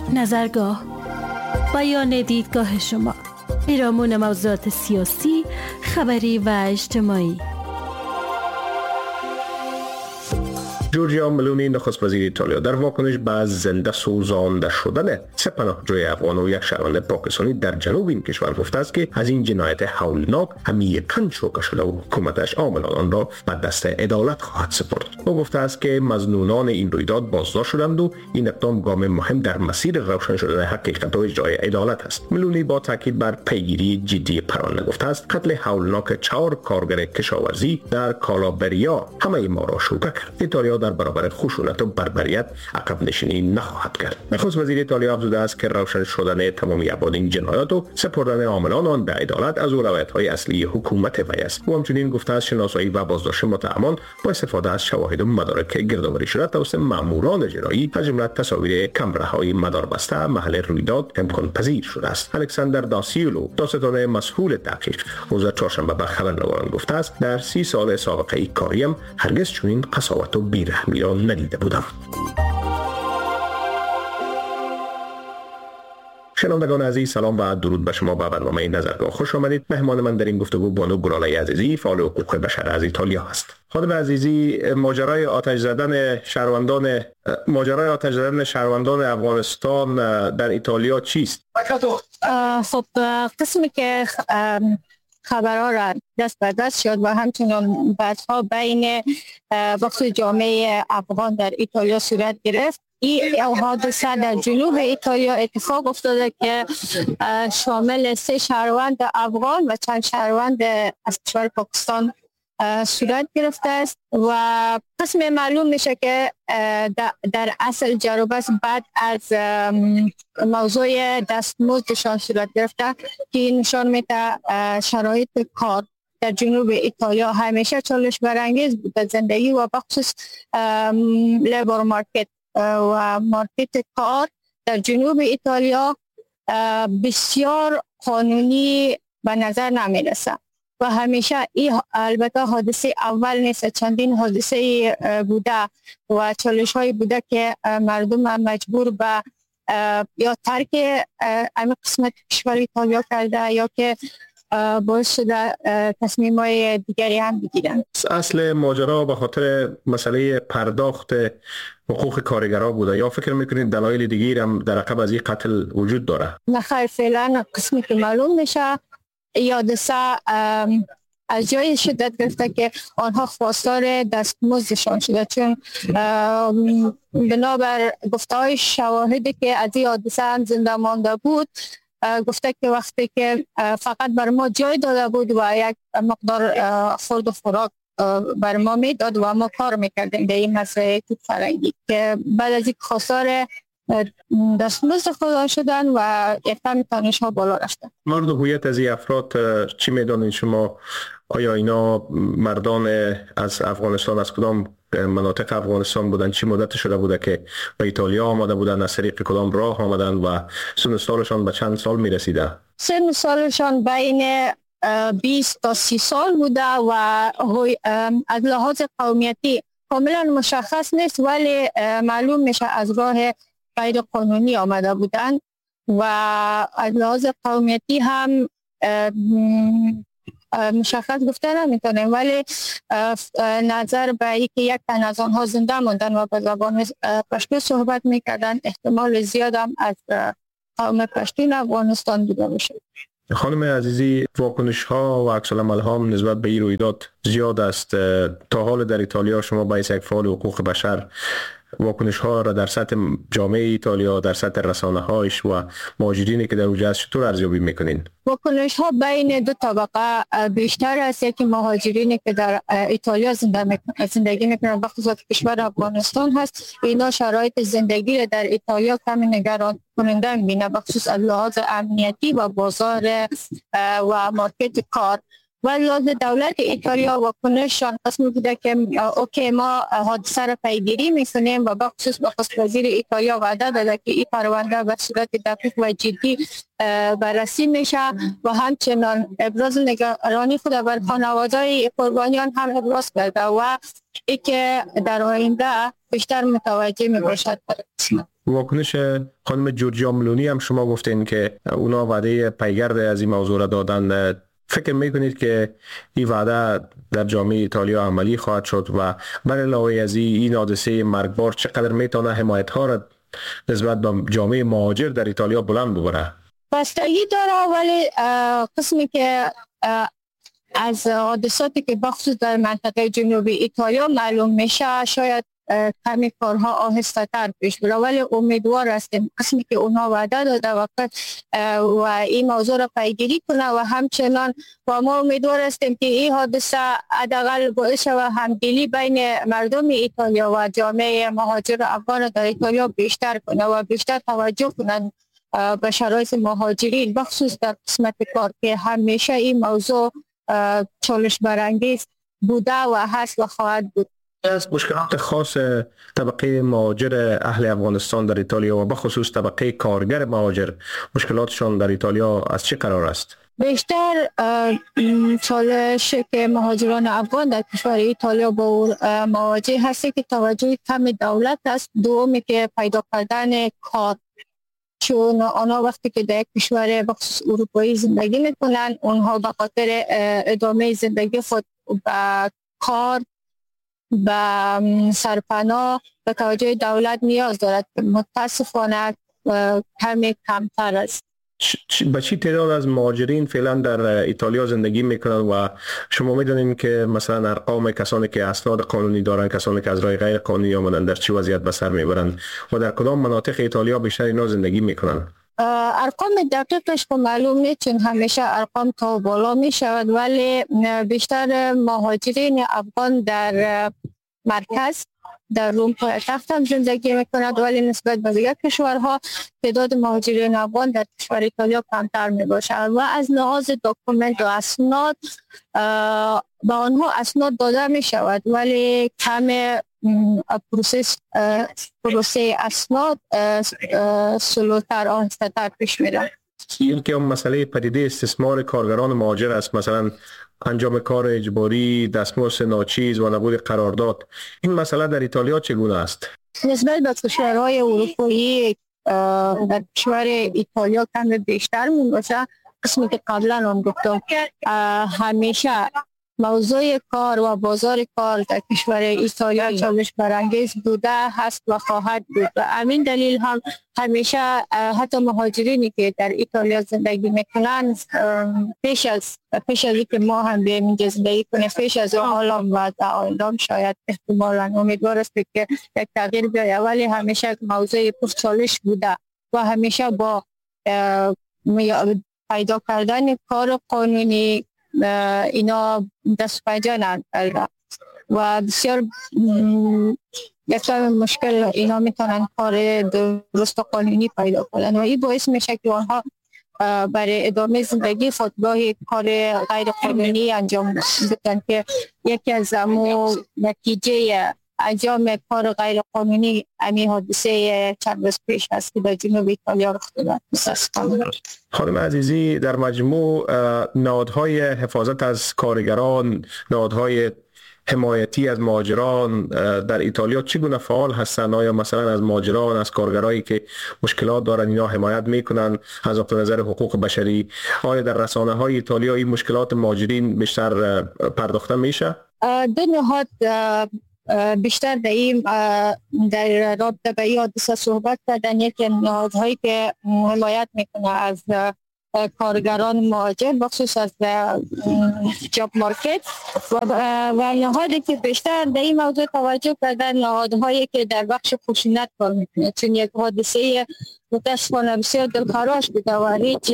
نظرگاه، بیان دیدگاه شما، پیرامون موضوعات سیاسی، خبری و اجتماعی. جورجیا ملونی نخست وزیر ایتالیا در واکنش به زنده سوزانده شدن سه پناهجوی افغان و یک شهروند پاکستانی در جنوب این کشور گفته است که از این جنایت هولناک عمیقاً شوکه شده و حکومتش عاملان آن را به دست عدالت خواهد سپرد. او گفته است که مظنونان این رویداد بازداشت شدند و این اقدام گام مهم در مسیر روشن شدن حقیقت و اجرای عدالت است. ملونی با تاکید بر پیگیری جدی پرونده گفته است قتل هولناک 4 کارگر کشاورزی در کالابریا همه ما را شوکه کرد. ایتالیا در برابر خشونت و بربریت عقب نشینی نخواهد کرد. نخست وزیر ایتالیا افزوده است که روشن شدن تمامی ابعاد این جنایات و سپردن عاملان آن به عدالت از اولویت‌های اصلی حکومت وی است. او همچنین گفته است شناسایی و بازداشت متهمان با استفاده از شواهد و مدارک گردآوری شده توسط ماموران جنایی از جمله تصاویر کامراهای مداربسته محل رویداد امکان پذیر شده است. الکساندر داسیولو داستان مسئول تحقیق روز چهارشنبه به خبرنگاران گفته است در 30 سال سابقه کاریم هرگز چنین قساوت و بیرحمی را ندیده بودم. شنوندگان عزیز، سلام و درود به شما. به برنامه نظرگاه خوش آمدید. مهمان من در این گفتگو بانو گلاله عزیزی، فعال حقوق بشر از ایتالیا است. خانم عزیزی، ماجرای آتش زدن شهروندان افغانستان در ایتالیا چیست؟ خب قسمی که خبرها را دست به دست شد و همچنان بعدها بین بخش جامعه افغان در ایتالیا صورت گرفت. این حادثه در جنوب ایتالیا اتفاق افتاده که شامل 3 شهروند افغان و چند شهروند از کشور پاکستان صورت گرفته است و قسم معلوم میشه که در اصل جروبس بعد از موضوع دستمزدشان صورت گرفته که نشان میده شرایط کار در جنوب ایتالیا همیشه چالش برانگیز بوده. زندگی و بخصوص لیبر مارکت و مارکت کار در جنوب ایتالیا بسیار قانونی به نظر نمیرسه و همیشه این البته حادثه اول نیست، چندین حادثه بوده و چالش های بوده که مردم مجبور به یا ترک این قسمت کشور ایتالیا کرده یا که باعث شده تصمیم های دیگری هم بگیرن. اصل ماجرا به خاطر مسئله پرداخت حقوق کارگرها بوده یا فکر میکنید دلایل دیگری هم در عقب از این قتل وجود داره؟ نخیر، فعلا قسمی که معلوم میشه حادثه از جای شدت گرفته که آنها خواستار دستمزدشان شده، چون بنابر گفته‌های شواهدی که از این حادثه هم زنده مانده بود گفته که وقتی که فقط بر ما جای داده بود و یک مقدار خورد و خوراک بر ما میداد و ما کار میکردیم به این مسئله توپ فرنگی که بعد از این خواستار دستمزد خود شدن و اقدام تانش ها بالا رفتن. مورد هویت از این افراد چی میدانید شما؟ آیا اینا مردان از افغانستان، از کدام مناطق افغانستان بودن؟ چی مدت شده بوده که به ایتالیا آمده بودن؟ از طریق کدام راه آمدن و سن سالشان به چند سال میرسیده؟ سن سالشان بین 20 تا 30 سال بوده و از لحاظ قومیتی کاملا مشخص نیست، ولی معلوم میشه از راه غیر قانونی آمده بودن و از لحاظ قومیتی هم مشخص گفته نمیتونه، ولی نظر به اینکه یک تن از آنها زنده موندن و به زبان پشتو صحبت میکردن احتمال زیاد هم از قوم پشتون افغانستان بوده باشه. خانم عزیزی، واکنش ها و عکس العمل ها نسبت به این رویداد زیاد است. تا حال در ایتالیا شما با یک فعال حقوق بشر واکنش ها را در سطح جامعه ایتالیا، در سطح رسانه هایش و مهاجرینی که در اونجا هست چطور ارزیابی میکنین؟ واکنش ها بین دو طبقه بیشتر است. یکی مهاجرینی که در ایتالیا زندگی میکنن بخصوص کشور افغانستان هست، اینا شرایط زندگی در ایتالیا کمی نگران کننده میبینه بخصوص از لحاظ امنیتی و بازار و مارکت کار ولی از دولت ایتالیا واکنششان قسمی بوده که اوکی ما حادثه را پیگیری میکنیم و بخصوص نخست وزیر ایتالیا وعده داده که این پرونده به صورت دقیق و جدی بررسی میشه و همچنان ابراز نگرانی خود بر خانواده‌های قربانیان هم ابراز کرده و ای که در آینده بیشتر متوجه میباشد. واکنش خانم جورجیا ملونی هم شما گفتین که اونا وعده پیگرد از این موضوع را دادن. فکر میکنید که این وعده در جامعه ایتالیا عملی خواهد شد و بر علاوه از این حادثه مرگبار چقدر میتونه حمایت ها را نسبت به جامعه مهاجر در ایتالیا بلند ببره؟ بستگی داره، ولی قسمی که از حادثاتی که بخصوص در منطقه جنوبی ایتالیا معلوم میشه شاید کمی کارها آهسته تر پیش بره، ولی امیدوار هستیم قسمی که اونها وعده داده وقت و این موضوع را پیگیری کنه و همچنان و ما امیدوار هستیم که این حادثه حداقل باعث شود همدلی بین مردم ایتالیا و جامعه مهاجر افغان در ایتالیا بیشتر کنه و بیشتر توجه کنند به شرایط مهاجرین بخصوص در قسمت کار که همیشه این موضوع چالش برانگیز بوده و هست و خواهد بود. از مشکلات خاص طبقه مهاجر اهل افغانستان در ایتالیا و بخصوص طبقه کارگر مهاجر مشکلاتشان در ایتالیا از چه قرار است؟ بیشتر چالش که مهاجران افغان در کشور ایتالیا با مواجه هستی که توجه کم دولت است. دومی که پیدا کردن کار، چون آنها وقتی که در کشور بخصوص اروپایی زندگی میکنن اونها به خاطر ادامه زندگی خود به کار به سرپناه به توجه دولت نیاز دارد که متاسفانه کمی کمتر است. به چی تعداد از مهاجرین فعلا در ایتالیا زندگی میکنن و شما میدونین که مثلا ارقام کسانی که اسناد قانونی دارن، کسانی که از راه غیر قانونی آمدن در چه وضعیت به سر میبرن و در کدام مناطق ایتالیا بیشتر اینا زندگی میکنن؟ ارقام دقیقش که معلوم نیست چون همیشه ارقام تا بالا می شود، ولی بیشتر مهاجرین افغان در مرکز در روم پایتخت هم زندگی میکند، ولی نسبت به دیگر کشورها تعداد مهاجرین افغان در کشور ایتالیا کمتر می باشد و از لحاظ داکومنت و اسناد به آنها اسناد داده می شود، ولی کم پروسه اسناد سلوتر آهسته‌تر پیش میره. این که مسئله پدیده استثمار کارگران مهاجر است، مثلا انجام کار اجباری، دستمزد ناچیز و نبود قرارداد، این مسئله در ایتالیا چگونه است؟ نسبت به کشورهای اروپایی در کشور ایتالیا کم بیشتر میباشه. قسمی که قبلا هم گفتم همیشه موضوع کار و بازار کار در کشور ایتالیا چالش برانگیز بوده هست و خواهد بود و همین دلیل هم همیشه حتی مهاجرینی که در ایتالیا زندگی میکنن پیش از که ما هم به اینجا زندگی کنیم، پیش از حالا و در آینده شاید احتمالاً امیدوار است که یک تغییر بیاید، ولی همیشه موضوع چالش بوده و همیشه با پیدا کردن کار قانونی اینا دست پنجه نکرده و بسیار مشکل اینا میتونن کار درست و قانونی پیدا کنن و این باعث میشه که آنها برای ادامه زندگی خودگاهی کار غیر قانونی انجام بدن که یکی از نتیجه انجام کار غیر قانونی همین حادثه چند روز پیش است که در جنوب ایتالیا رخ داده. خانم عزیزی، در مجموع نهادهای حفاظت از کارگران، نهادهای حمایتی از مهاجران در ایتالیا چگونه فعال هستند؟ آیا مثلا از مهاجران، از کارگرایی که مشکلات دارن اینا حمایت میکنن از نقطه نظر حقوق بشری؟ آیا در رسانه های ایتالیا این مشکلات مهاجرین بیشتر پرداخته میشه؟ دو نهاد بیشتر در رابطه به این حادثه صحبت کردن. یکی نهادهایی که حمایت میکنه از کارگران مهاجر بخصوص از جاب مارکت و نهادی که بیشتر در این موضوع توجه کردن نهادهایی که در بخش خشونت کار میکنه، چون یک حادثه متاسفانه بسیار دلخراش بوده و هیچ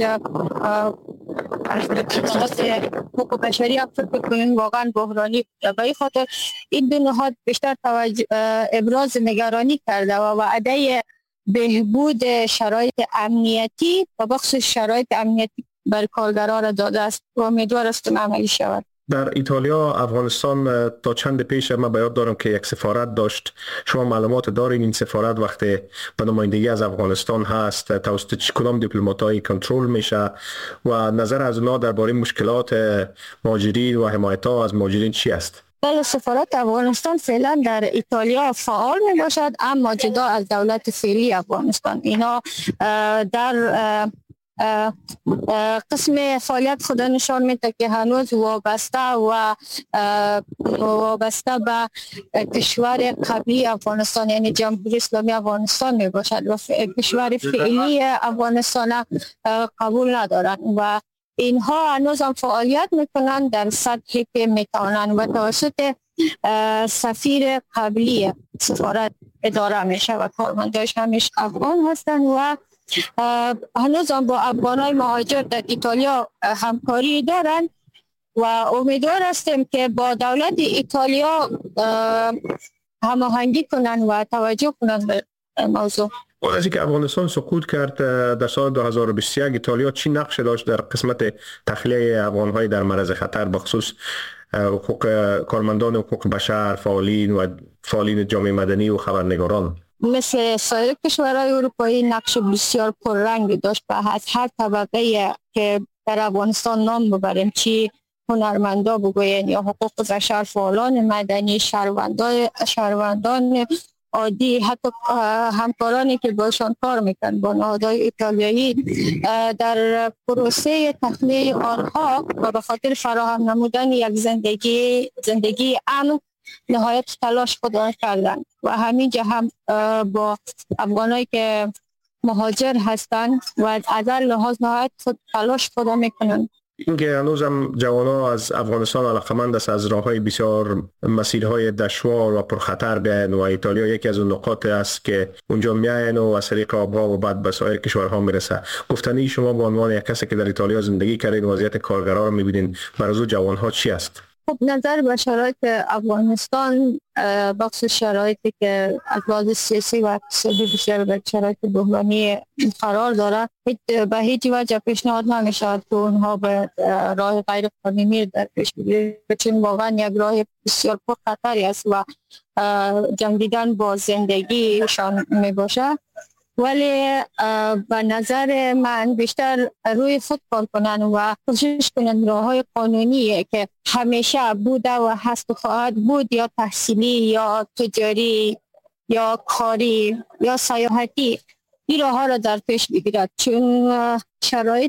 حقوق بشری هم فکر کنیم واقعا بحرانی بوده. به این خاطر این دو نهاد بیشتر ابراز نگرانی کرده و وعده بهبود شرایط امنیتی و بخصوص شرایط امنیتی بر کارگران را داده است و امیدوار هستم عملی شود. در ایتالیا افغانستان تا چند پیش من به یاد دارم که یک سفارت داشت. شما معلومات دارین این سفارت وقتی به نمایندگی از افغانستان هست توسط کدام دیپلمات‌های کنترل میشه و نظر از اونا درباره مشکلات مهاجرین و حمایت ها از مهاجرین چی است؟ بله، سفارت افغانستان فعلا در ایتالیا فعال می باشد، اما جدا از دولت فعلی افغانستان. اینا در قسم فعالیت خود نشان میده که هنوز وابسته به کشور قبلی افغانستان یعنی جمهوری اسلامی افغانستان می باشد و کشور فعلی افغانستان قبول ندارند و اینها هنوز هم فعالیت میکنند در سطحی که میتوانند و توسط سفیر قبلی سفارت اداره میشه و کارمندایش همیشه افغان هستند و هنوز هم با افغانای مهاجر در ایتالیا همکاری دارند و امیدوار هستیم که با دولت ایتالیا هماهنگی کنند و توجه کنند به موضوع. از اینکه افغانستان سقوط کرد در سال 2021 ایتالیا چی نقش داشت در قسمت تخلیه افغان‌های در معرض خطر بخصوص حقوق کارمندان حقوق بشر، فعالین جامعه مدنی و خبرنگاران؟ مثل سایر کشورهای اروپایی نقش بسیار پررنگ داشت و از هر طبقه که در افغانستان نام ببریم، چی هنرمندا بگوین یا حقوق بشر، فعالان مدنی، شهروندان عادی، حتی همکارانی که باشان کار میکنن با نهادهای ایتالیایی در پروسه تخلیه آنها و به خاطر فراهم نمودن یک زندگی امن نهایت تلاش خودشان کردند و همینجا هم با افغانایی که مهاجر هستند و از هر لحاظ نهایت تلاش خود میکنند. اینکه هنوز هم جوانان از افغانستان علاقمند است از راههای بسیار مسیرهای دشوار و پرخطر بیاین و ایتالیا یکی از اون نقاط است که اونجا میاین و از طریق آبها و بعد به سایر کشورها میرسه. گفتنی شما به عنوان یک کسی که در ایتالیا زندگی کردین وضعیت کارگران رو میبینین، برای جوانها چی است؟ خب نظر به شرایط افغانستان، بخصوص شرایطی که از لحاظ سیاسی و اقتصادی بسیار به شرایط بحرانی قرار داره، به هیچ وجه پیشنهاد نمیشود که اونها به راه غیر قانونی در پیش بگیرند، چون واقعا یک راه بسیار پرخطری است و جنگیدن با زندگیشان می باشه. ولی به نظر من بیشتر روی خود کار کنن و کوشش کنن راههای قانونی که همیشه بوده و هست و خواهد بود، یا تحصیلی یا تجاری یا کاری یا سیاحتی، این راه ها را در پیش بگیرد، چون شرایط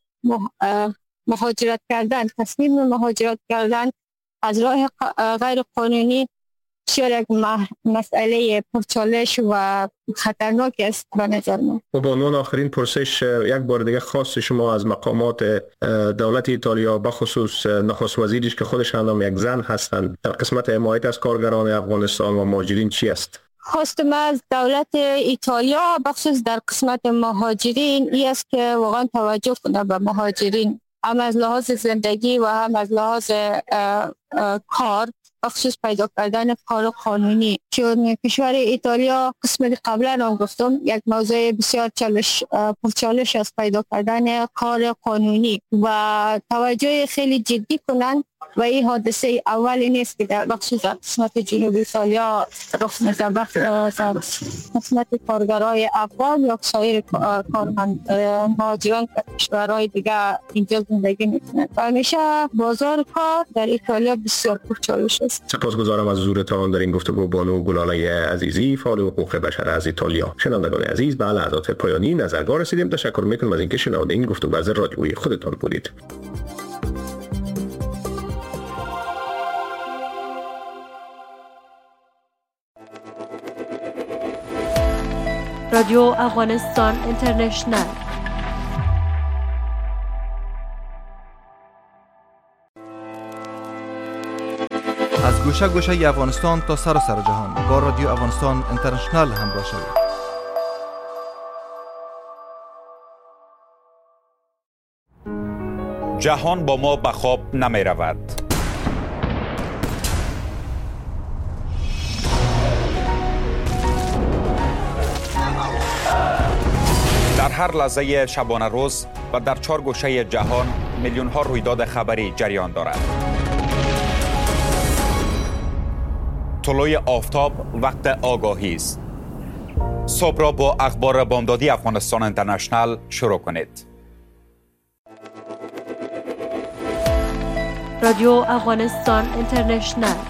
مهاجرت کردن، تصمیم مهاجرت کردن از راه غیر قانونی بسیار یک مسئله پرچالش و خطرناک است به نظر من. و به عنوان آخرین پرسش یک بار دیگه خواست شما از مقامات دولت ایتالیا بخصوص نخست وزیرش که خودش هم یک زن هستند در قسمت حمایت از کارگران افغانستان و مهاجرین چی است؟ خواستم از دولت ایتالیا بخصوص در قسمت مهاجرین این است که واقعا توجه کنه به مهاجرین، هم از لحاظ زندگی و هم از لحاظ کار، بخصوص پیدا کردن کار قانونی، چون کشور ایتالیا قسمت قبلا هم گفتم یک موضوع بسیار پرچالش است پیدا کردن کار قانونی و توجه خیلی جدی کنند و این حادثه اولی نیست که در بخصوص قسمت جنوب ایتالیا رخ میده. قسمت کارگرای افغان یا سایر مهاجران کشورهای دیگه اینجا زندگی میکنند و همیشه بازار کار در ایتالیا بسیار پرچالش است. سپاسگزارم از حضورتان در این گفتگو بانو گلاله عزیزی، فعال حقوق بشر از ایتالیا. شنوندگان عزیز، به لحظات پایانی نظرگاه رسیدیم. تشکر میکنم از اینکه شنونده این گفتگو از رادیویی خودتان بودید. رادیو افغانستان اینترنشنل از گوشه گوشه افغانستان تا سراسر جهان با رادیو افغانستان اینترنشنل همراه شوید. جهان با ما به خواب نمی رود. در هر لحظه شبانه روز و در 4 گوشه جهان میلیون ها رویداد خبری جریان دارد. طلوع آفتاب وقت آگاهی است. صبح را با اخبار بامدادی افغانستان اینترنشنال شروع کنید. رادیو افغانستان اینترنشنال